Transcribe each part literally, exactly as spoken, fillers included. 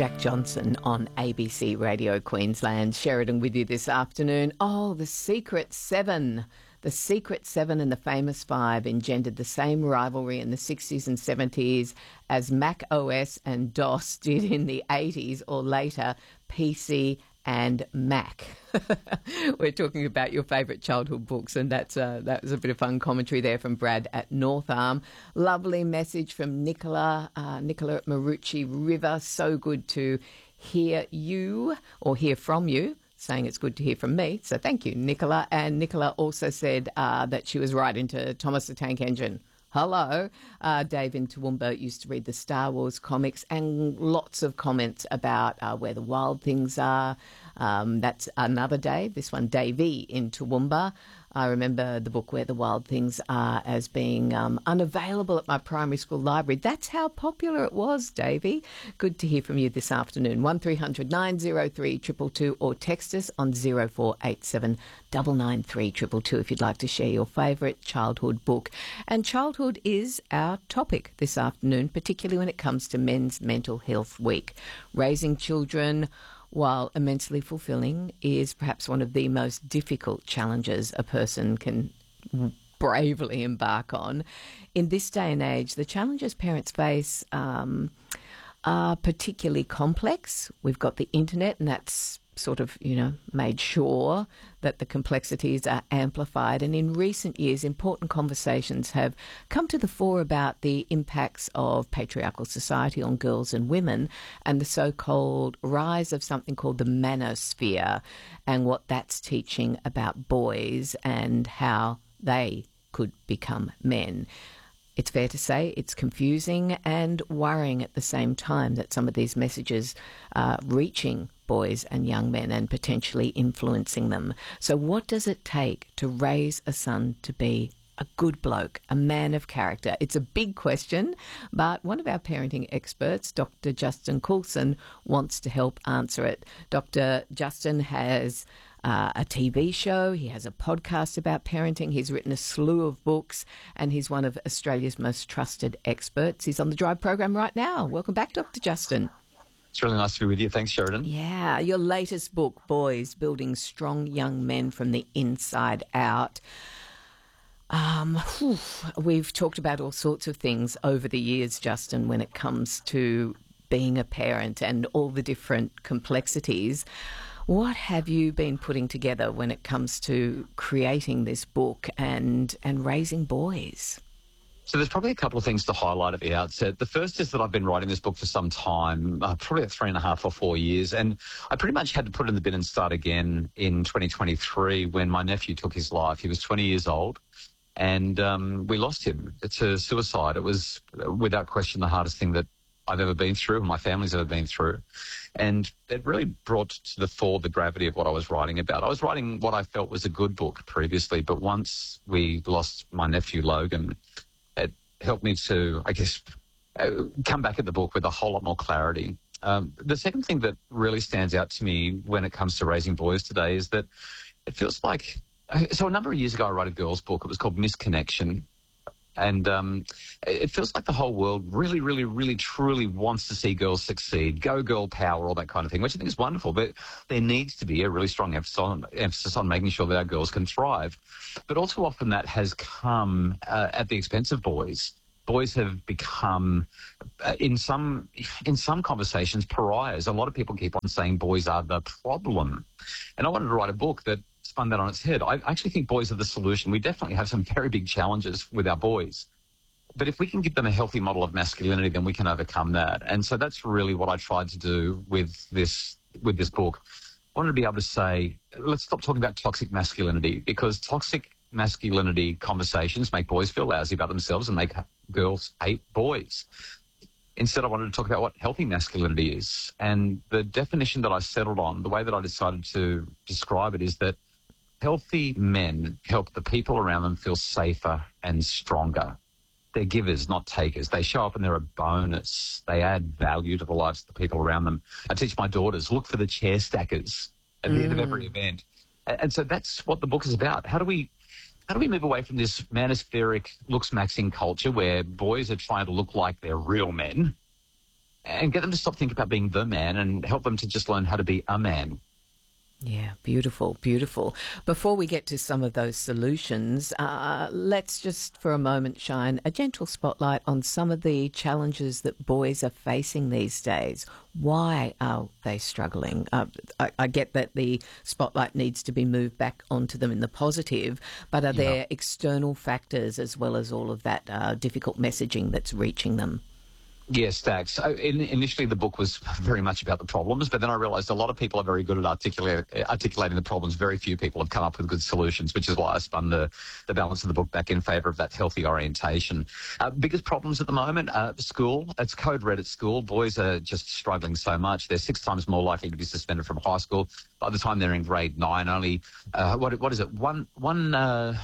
Jack Johnson on A B C Radio Queensland. Sheridan with you this afternoon. Oh, the Secret Seven. The Secret Seven and the Famous Five engendered the same rivalry in the sixties and seventies as Mac O S and DOS did in the eighties, or later P C and Mac. We're talking about your favourite childhood books, and that's uh, that was a bit of fun commentary there from Brad at North Arm. Lovely message from Nicola, uh, Nicola at Marucci River. So good to hear you, or hear from you, saying it's good to hear from me. So thank you, Nicola. And Nicola also said uh, that she was right into Thomas the Tank Engine. Hello. Uh, Dave in Toowoomba used to read the Star Wars comics, and lots of comments about uh, where the wild things are. Um, that's another Dave. This one, Davey in Toowoomba. I remember the book Where the Wild Things Are as being um, unavailable at my primary school library. That's how popular it was, Davey. Good to hear from you this afternoon. one three hundred nine oh three two two two or text us on oh four eight seven nine nine three two two two if you'd like to share your favourite childhood book. And childhood is our topic this afternoon, particularly when it comes to Men's Mental Health Week. Raising children, while immensely fulfilling, is perhaps one of the most difficult challenges a person can bravely embark on. In this day and age, the challenges parents face um, are particularly complex. We've got the internet, and that's sort of, you know, made sure that the complexities are amplified. And in recent years, important conversations have come to the fore about the impacts of patriarchal society on girls and women, and the so-called rise of something called the manosphere, and what that's teaching about boys and how they could become men. It's fair to say it's confusing and worrying at the same time that some of these messages are reaching boys and young men and potentially influencing them. So what does it take to raise a son to be a good bloke, a man of character? It's a big question, but one of our parenting experts, Doctor Justin Coulson, wants to help answer it. Doctor Justin has Uh, a T V show, he has a podcast about parenting, he's written a slew of books, and he's one of Australia's most trusted experts. He's on the Drive program right now. Welcome back, Doctor Justin. It's really nice to be with you. Thanks, Sheridan. Yeah, your latest book, Boys, Building Strong Young Men from the Inside Out. Um, whew, we've talked about all sorts of things over the years, Justin, when it comes to being a parent and all the different complexities. What have you been putting together when it comes to creating this book and and raising boys? So there's probably a couple of things to highlight at the outset. The first is that I've been writing this book for some time, uh, probably three and a half or four years, and I pretty much had to put it in the bin and start again in twenty twenty-three when my nephew took his life. He was twenty years old, and um, we lost him to suicide. It was, without question, the hardest thing that I've ever been through, and my family's ever been through. And it really brought to the fore the gravity of what I was writing about. I was writing what I felt was a good book previously, but once we lost my nephew, Logan, it helped me to, I guess, come back at the book with a whole lot more clarity. Um, the second thing that really stands out to me when it comes to raising boys today is that it feels like, so a number of years ago I wrote a girls' book. It was called Misconnection. And um, it feels like the whole world really, really, really, truly wants to see girls succeed, go girl power, all that kind of thing, which I think is wonderful. But there needs to be a really strong emphasis on, emphasis on making sure that our girls can thrive. But all too often that has come uh, at the expense of boys. Boys have become, uh, in some in some conversations, pariahs. A lot of people keep on saying boys are the problem. And I wanted to write a book that spun that on its head. I actually think boys are the solution. We definitely have some very big challenges with our boys. But if we can give them a healthy model of masculinity, then we can overcome that. And so that's really what I tried to do with this with this book. I wanted to be able to say, let's stop talking about toxic masculinity, because toxic masculinity conversations make boys feel lousy about themselves and make girls hate boys. Instead, I wanted to talk about what healthy masculinity is. And the definition that I settled on, the way that I decided to describe it, is that healthy men help the people around them feel safer and stronger. They're givers, not takers. They show up and they're a bonus. They add value to the lives of the people around them. I teach my daughters, look for the chair stackers at the mm. end of every event. And so that's what the book is about. How do we how do we move away from this manospheric looks maxing culture where boys are trying to look like they're real men, and get them to stop thinking about being the man and help them to just learn how to be a man. Yeah, beautiful, beautiful. Before we get to some of those solutions, uh, let's just for a moment shine a gentle spotlight on some of the challenges that boys are facing these days. Why are they struggling? Uh, I, I get that the spotlight needs to be moved back onto them in the positive, but are Yeah. there external factors as well as all of that uh, difficult messaging that's reaching them? Yeah, stacks. So in, initially, the book was very much about the problems, but then I realised a lot of people are very good at articulate, articulating the problems. Very few people have come up with good solutions, which is why I spun the, the balance of the book back in favour of that healthy orientation. Uh, biggest problems at the moment, uh, school. It's code red at school. Boys are just struggling so much. They're six times more likely to be suspended from high school. By the time they're in grade nine, only, uh, what what is it, one... one uh,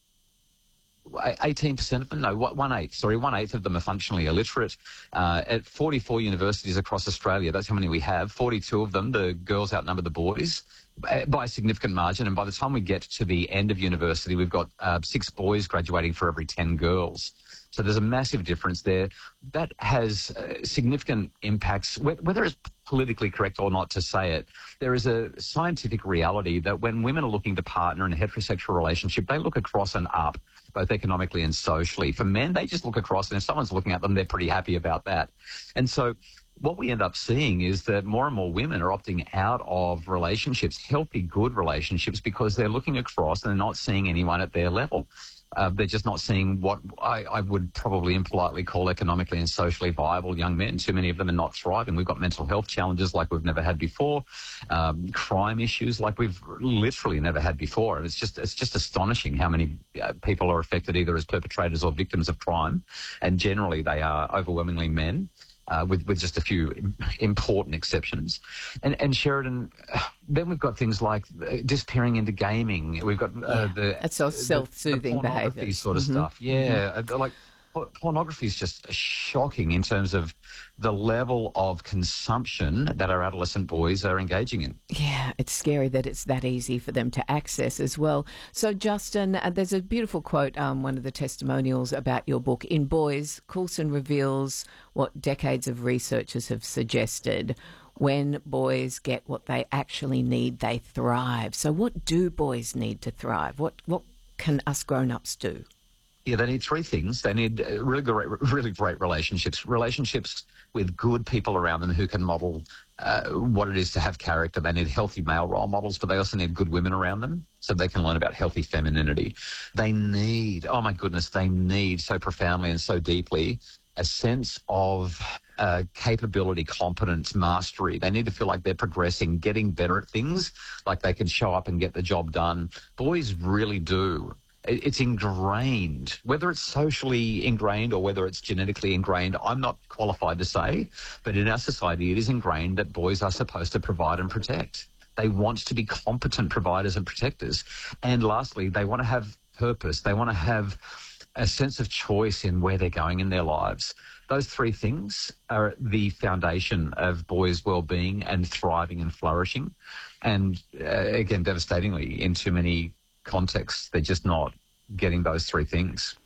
eighteen percent of them, no, one eighth, sorry, one eighth of them are functionally illiterate. Uh, at forty-four universities across Australia, that's how many we have, forty-two of them, the girls outnumber the boys by a significant margin. And by the time we get to the end of university, we've got uh, six boys graduating for every ten girls. So there's a massive difference there. That has uh, significant impacts, whether it's politically correct or not to say it. There is a scientific reality that when women are looking to partner in a heterosexual relationship, they look across and up, both economically and socially. For men, they just look across, and if someone's looking at them, they're pretty happy about that. And so what we end up seeing is that more and more women are opting out of relationships, healthy, good relationships, because they're looking across and they're not seeing anyone at their level. Uh, they're just not seeing what I, I would probably impolitely call economically and socially viable young men. Too many of them are not thriving. We've got mental health challenges like we've never had before, um, crime issues like we've literally never had before. And it's just it's just astonishing how many uh, people are affected either as perpetrators or victims of crime. And generally they are overwhelmingly men. Uh, with, with just a few important exceptions. And, and Sheridan, then we've got things like disappearing into gaming. We've got uh, yeah, the... That's all self-soothing behaviour. sort of mm-hmm. stuff. Yeah, mm-hmm. like pornography is just shocking in terms of the level of consumption that our adolescent boys are engaging in. Yeah, it's scary that it's that easy for them to access as well. So, Justin, uh, there's a beautiful quote, um, one of the testimonials about your book. In Boys, Coulson reveals what decades of researchers have suggested. When boys get what they actually need, they thrive. So what do boys need to thrive? What, what can us grown-ups do? Yeah, they need three things. They need uh, really great, really great relationships, relationships with good people around them who can model uh, what it is to have character. They need healthy male role models, but they also need good women around them so they can learn about healthy femininity. They need, oh my goodness, they need so profoundly and so deeply a sense of uh, capability, competence, mastery. They need to feel like they're progressing, getting better at things, like they can show up and get the job done. Boys really do. It's ingrained, whether it's socially ingrained or whether it's genetically ingrained, I'm not qualified to say, but in our society it is ingrained that boys are supposed to provide and protect. They want to be competent providers and protectors. And lastly, they want to have purpose. They want to have a sense of choice in where they're going in their lives. Those three things are the foundation of boys' well-being and thriving and flourishing. And uh, again, devastatingly, in too many contexts, they're just not getting those three things.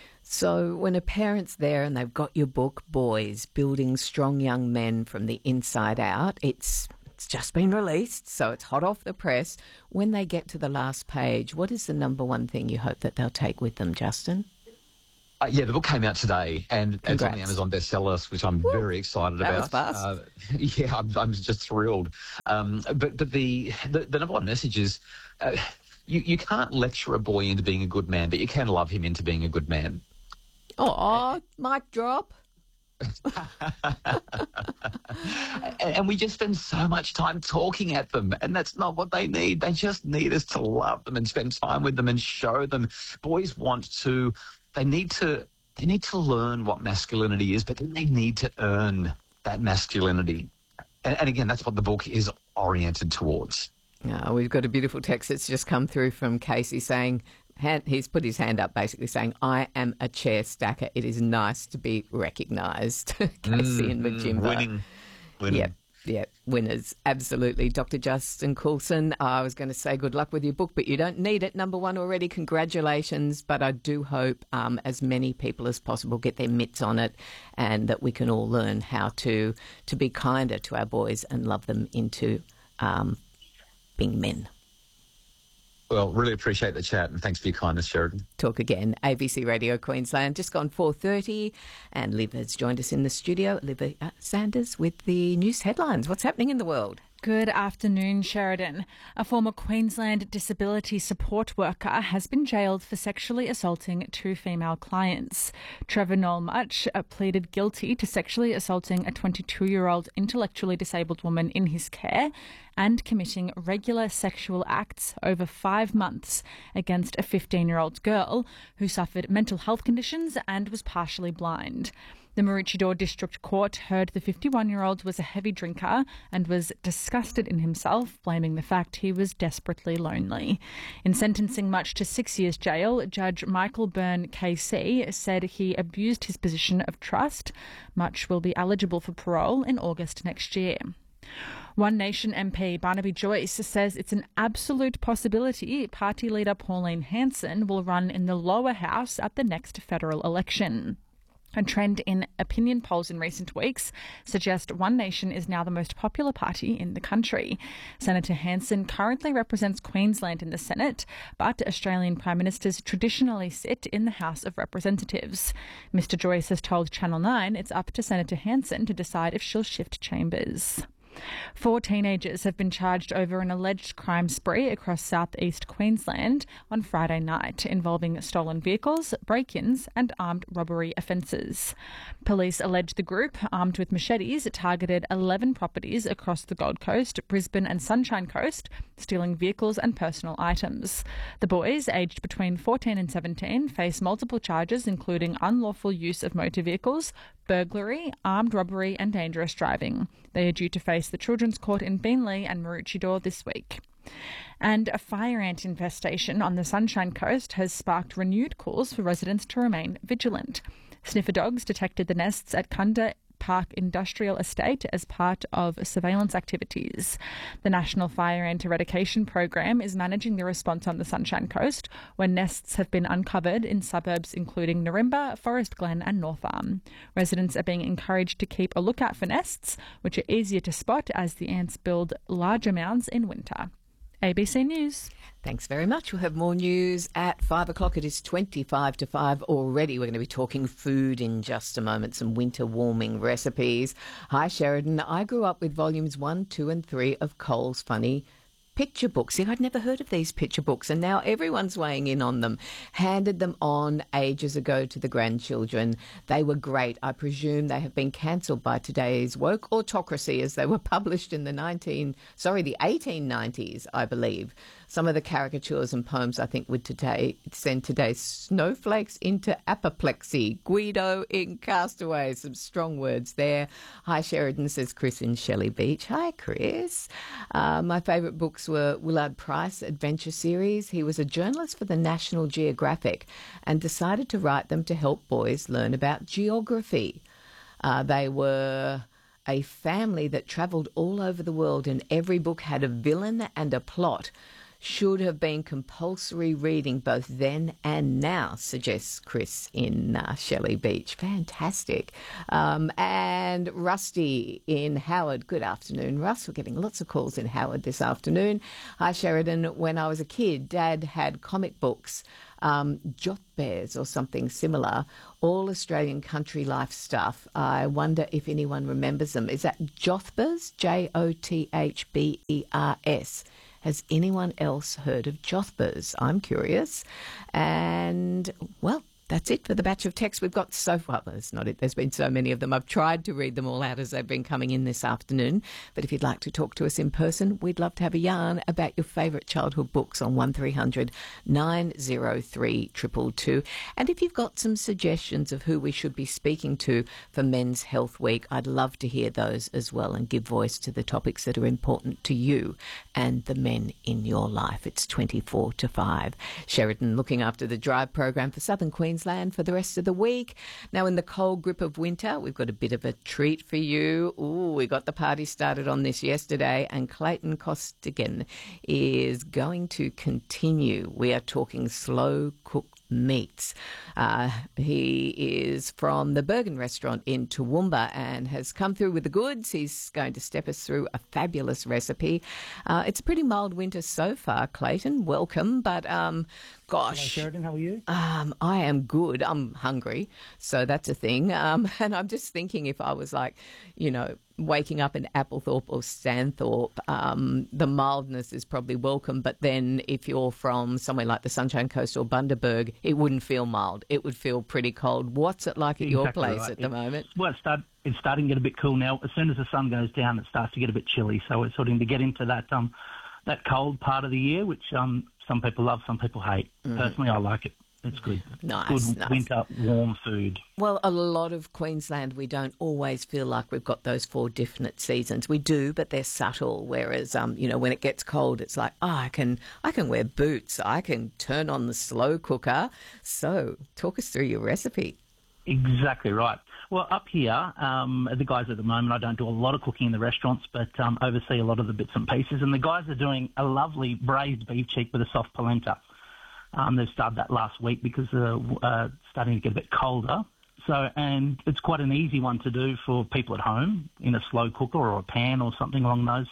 So when a parent's there and they've got your book, Boys, Building Strong Young Men from the Inside Out, it's it's just been released, so it's hot off the press. When they get to the last page, what is the number one thing you hope that they'll take with them, Justin? Uh, yeah, the book came out today, and Congrats. it's on the Amazon bestseller list, which I'm Woo, very excited that about. Was fast. Uh, yeah, I'm, I'm just thrilled. Um, but but the, the the number one message is, uh, you you can't lecture a boy into being a good man, but you can love him into being a good man. Oh, mic drop. And we just spend so much time talking at them, and that's not what they need. They just need us to love them and spend time with them and show them. Boys want to, they need to, they need to learn what masculinity is, but then they need to earn that masculinity. And, and again, that's what the book is oriented towards. Oh, we've got a beautiful text that's just come through from Casey saying, hand, he's put his hand up basically saying, I am a chair stacker. It is nice to be recognised. Casey mm, and Majimba. Winning. Winning. Yeah. Yeah, winners, absolutely. Doctor Justin Coulson, I was going to say good luck with your book, but you don't need it. Number one already, congratulations. But I do hope um, as many people as possible get their mitts on it and that we can all learn how to, to be kinder to our boys and love them into um, being men. Well, really appreciate the chat and thanks for your kindness, Sheridan. Talk again. A B C Radio Queensland, just gone four thirty, and Liv has joined us in the studio. Liv uh, Sanders with the news headlines. What's happening in the world? Good afternoon, Sheridan. A former Queensland disability support worker has been jailed for sexually assaulting two female clients. Trevor Noel-Much pleaded guilty to sexually assaulting a twenty-two-year-old intellectually disabled woman in his care and committing regular sexual acts over five months against a fifteen-year-old girl who suffered mental health conditions and was partially blind. The Maroochydore District Court heard the fifty-one-year-old was a heavy drinker and was disgusted in himself, blaming the fact he was desperately lonely. In sentencing Much to six years jail, Judge Michael Byrne K C said he abused his position of trust. Much will be eligible for parole in August next year. One Nation M P Barnaby Joyce says it's an absolute possibility party leader Pauline Hanson will run in the lower house at the next federal election. A trend in opinion polls in recent weeks suggests One Nation is now the most popular party in the country. Senator Hanson currently represents Queensland in the Senate, but Australian Prime Ministers traditionally sit in the House of Representatives. Mister Joyce has told Channel nine it's up to Senator Hanson to decide if she'll shift chambers. Four teenagers have been charged over an alleged crime spree across southeast Queensland on Friday night involving stolen vehicles, break-ins and armed robbery offences. Police allege the group, armed with machetes, targeted eleven properties across the Gold Coast, Brisbane and Sunshine Coast, stealing vehicles and personal items. The boys, aged between fourteen and seventeen, face multiple charges including unlawful use of motor vehicles, burglary, armed robbery and dangerous driving. They are due to face the Children's Court in Beenleigh and Maroochydore this week. And a fire ant infestation on the Sunshine Coast has sparked renewed calls for residents to remain vigilant. Sniffer dogs detected the nests at Kunda Park Industrial Estate as part of surveillance activities. The National Fire Ant Eradication Program is managing the response on the Sunshine Coast, where nests have been uncovered in suburbs including Narimba, Forest Glen and North Arm. Residents are being encouraged to keep a lookout for nests, which are easier to spot as the ants build larger mounds in winter. A B C News. Thanks very much. We'll have more news at five o'clock. It is twenty-five to five already. We're going to be talking food in just a moment, some winter warming recipes. Hi, Sheridan. I grew up with volumes one, two and three of Cole's Funny picture books. See, I'd never heard of these picture books, and now everyone's weighing in on them. Handed them on ages ago to the grandchildren. They were great. I presume they have been cancelled by today's woke autocracy, as they were published in the nineteen, sorry, the eighteen nineties, I believe. Some of the caricatures and poems, I think, would today send today's snowflakes into apoplexy. Guido in Castaway. Some strong words there. Hi, Sheridan, says Chris in Shelley Beach. Hi, Chris. Uh, my favourite books were Willard Price Adventure Series. He was a journalist for the National Geographic and decided to write them to help boys learn about geography. Uh, they were a family that travelled all over the world, and every book had a villain and a plot. Should have been compulsory reading both then and now, suggests Chris in uh, Shelley Beach. Fantastic. Um, and Rusty in Howard. Good afternoon, Russ. We're getting lots of calls in Howard this afternoon. Hi, Sheridan. When I was a kid, Dad had comic books, um, Jot Bears or something similar, all Australian country life stuff. I wonder if anyone remembers them. Is that Jothbers? J O T H B E R S. Has anyone else heard of Jothbers? I'm curious. And, well, that's it for the batch of texts we've got so far. Well, that's not it. There's been so many of them. I've tried to read them all out as they've been coming in this afternoon. But if you'd like to talk to us in person, we'd love to have a yarn about your favourite childhood books on one three hundred nine oh three two two two. And if you've got some suggestions of who we should be speaking to for Men's Health Week, I'd love to hear those as well and give voice to the topics that are important to you and the men in your life. It's twenty-four to five. Sheridan looking after the Drive program for Southern Queensland Queensland for the rest of the week. Now, in the cold grip of winter, we've got a bit of a treat for you. Ooh, we got the party started on this yesterday, and Clayton Costigan is going to continue. We are talking slow cooked meats. Uh, he is from the Bergen restaurant in Toowoomba and has come through with the goods. He's going to step us through a fabulous recipe. Uh, it's a pretty mild winter so far, Clayton. Welcome. But, um, gosh. Hello, Sheridan. How are you? Um, I am good. I'm hungry. So that's a thing. Um, and I'm just thinking if I was like, you know, waking up in Applethorpe or Stanthorpe, um, the mildness is probably welcome. But then if you're from somewhere like the Sunshine Coast or Bundaberg, it wouldn't feel mild. It would feel pretty cold. What's it like at Exactly your place right. at the it's, moment? Well, it's, start, it's starting to get a bit cool now. As soon as the sun goes down, it starts to get a bit chilly. So it's starting to get into that um, that cold part of the year, which um, some people love, some people hate. Mm. Personally, I like it. It's good. Nice, good nice. winter warm food. Well, a lot of Queensland, we don't always feel like we've got those four definite seasons. We do, but they're subtle. Whereas, um, you know, when it gets cold, it's like, oh, I can, I can wear boots. I can turn on the slow cooker. So, talk us through your recipe. Exactly right. Well, up here, um, the guys at the moment, I don't do a lot of cooking in the restaurants, but um, oversee a lot of the bits and pieces. And the guys are doing a lovely braised beef cheek with a soft polenta. Um, they've started that last week because uh, uh, starting to get a bit colder. So, and it's quite an easy one to do for people at home in a slow cooker or a pan or something along those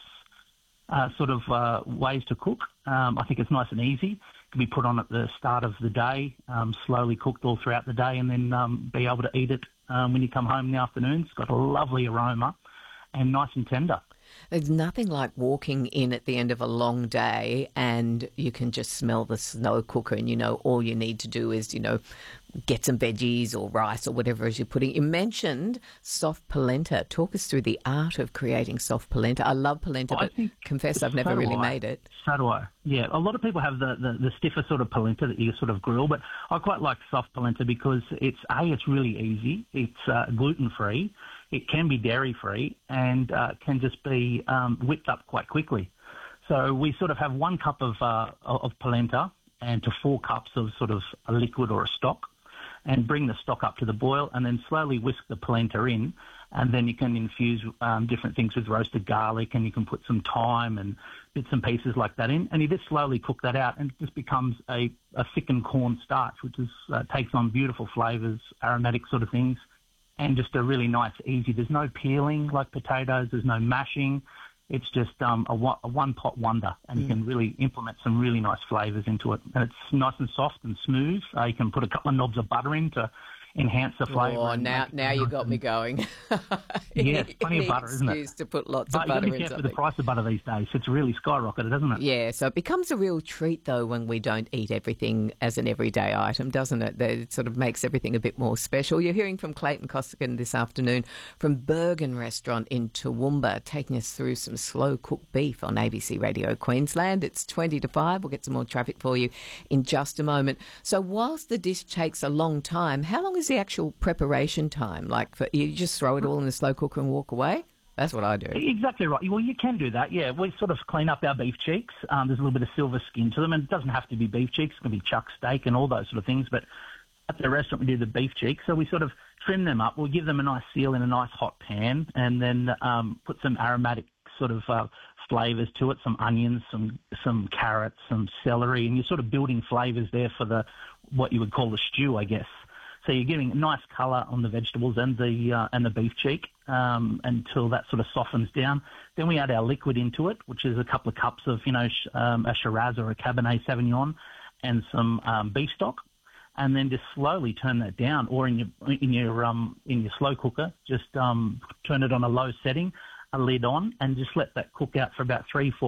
uh, sort of uh, ways to cook. Um, I think it's nice and easy. It can be put on at the start of the day, um, slowly cooked all throughout the day, and then um, be able to eat it um, when you come home in the afternoon. It's got a lovely aroma and nice and tender. There's nothing like walking in at the end of a long day and you can just smell the slow cooker and, you know, all you need to do is, you know, get some veggies or rice or whatever as you're putting. You mentioned soft polenta. Talk us through the art of creating soft polenta. I love polenta, well, but confess I've never so really I. made it. So do I. Yeah, a lot of people have the, the, the stiffer sort of polenta that you sort of grill, but I quite like soft polenta because it's, A, it's really easy. It's uh, gluten-free. It can be dairy-free and uh, can just be um, whipped up quite quickly. So we sort of have one cup of, uh, of polenta and to four cups of sort of a liquid or a stock, and bring the stock up to the boil and then slowly whisk the polenta in, and then you can infuse um, different things with roasted garlic, and you can put some thyme and bits and pieces like that in, and you just slowly cook that out, and it just becomes a, a thickened corn starch, which is, uh, takes on beautiful flavours, aromatic sort of things, and just a really nice, easy. There's no peeling like potatoes. There's no mashing. It's just um, a, a one-pot wonder, and mm. you can really implement some really nice flavours into it. And it's nice and soft and smooth. Uh, you can put a couple of knobs of butter in to enhance the flavour. Oh, now now you got me going. Yeah, it's plenty of butter, isn't it? Excuse to put lots but of butter in something. But in you got to be careful something. with the price of butter these days. It's really skyrocketed, hasn't it? Yeah, so it becomes a real treat, though, when we don't eat everything as an everyday item, doesn't it? That it sort of makes everything a bit more special. You're hearing from Clayton Costigan this afternoon from Bergen Restaurant in Toowoomba, taking us through some slow-cooked beef on A B C Radio Queensland. It's twenty to five. We'll get some more traffic for you in just a moment. So whilst the dish takes a long time, how long is the actual preparation time? Like, for, you just throw it all in the slow cooker and walk away? That's what I do. Exactly right. Well, you can do that, yeah. We sort of clean up our beef cheeks. Um, there's a little bit of silver skin to them, and it doesn't have to be beef cheeks. It can be chuck steak and all those sort of things. But at the restaurant, we do the beef cheeks. So we sort of trim them up. We'll give them a nice seal in a nice hot pan, and then um, put some aromatic sort of uh, flavours to it, some onions, some some carrots, some celery, and you're sort of building flavours there for the what you would call the stew, I guess. So you're giving a nice colour on the vegetables and the uh, and the beef cheek um, until that sort of softens down. Then we add our liquid into it, which is a couple of cups of, you know, sh- um, a Shiraz or a Cabernet Sauvignon and some um, beef stock, and then just slowly turn that down, or in your in your um, in your slow cooker, just um, turn it on a low setting, a lid on, and just let that cook out for about three, four